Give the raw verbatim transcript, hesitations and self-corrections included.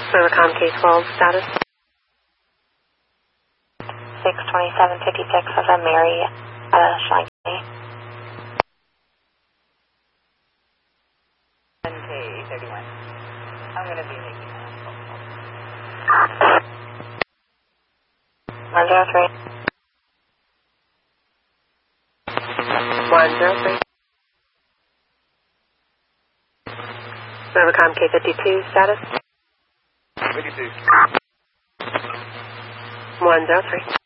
Rivercom K twelve status. six twenty-seven fifty-six over Mary, uh, Schlein County. K thirty-one. I'm going to be making that. one zero three. one zero three. Rivercom K fifty-two status. fifty-two. one zero three.